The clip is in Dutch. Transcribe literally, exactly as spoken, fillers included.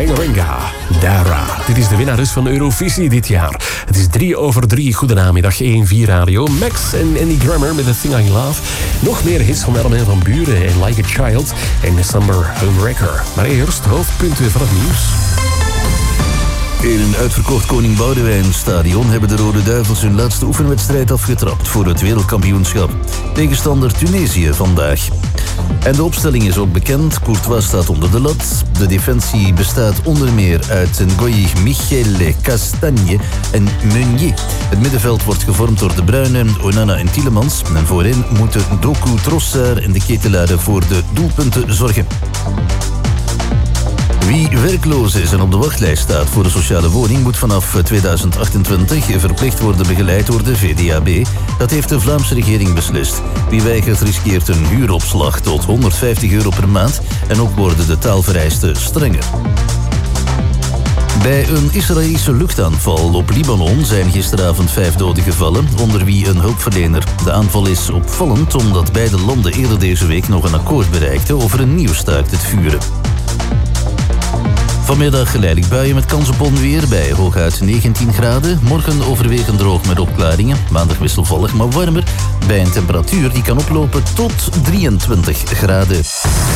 Renga Renga, Dara. Dit is de winnares van Eurovisie dit jaar. Het is drie over drie. Goedenamiddag, één vier Radio. Max en Andy Grammer met The Thing I Love. Nog meer hits van Armin van Buuren en Like a Child en Summer Homewrecker. Maar eerst hoofdpunten van het nieuws. In een uitverkocht Koning Boudewijn stadion hebben de Rode Duivels hun laatste oefenwedstrijd afgetrapt voor het wereldkampioenschap. Tegenstander Tunesië vandaag. En de opstelling is ook bekend. Courtois staat onder de lat. De defensie bestaat onder meer uit Ngoyi, Michele, Castagne en Meunier. Het middenveld wordt gevormd door De Bruyne, Onana en Tielemans. En voorin moeten Doku, Trossard en de ketelaren voor de doelpunten zorgen. Wie werkloos is en op de wachtlijst staat voor een sociale woning moet vanaf tweeduizend achtentwintig verplicht worden begeleid door de V D A B. Dat heeft de Vlaamse regering beslist. Wie weigert riskeert een huuropslag tot honderdvijftig euro per maand en ook worden de taalvereisten strenger. Bij een Israëlische luchtaanval op Libanon zijn gisteravond vijf doden gevallen, onder wie een hulpverlener. De aanval is opvallend omdat beide landen eerder deze week nog een akkoord bereikten over een nieuw staakt het vuren. Vanmiddag geleidelijk buien met kans op onweer bij hooguit negentien graden. Morgen overwegend droog met opklaringen. Maandag wisselvallig, maar warmer. Bij een temperatuur die kan oplopen tot drieëntwintig graden.